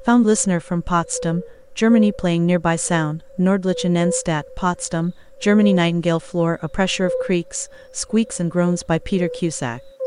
Found listener from Potsdam, Germany playing nearby sound, Nordliche Nennstadt, Potsdam, Germany Nightingale floor, a pressure of creaks, squeaks and groans by Peter Cusack.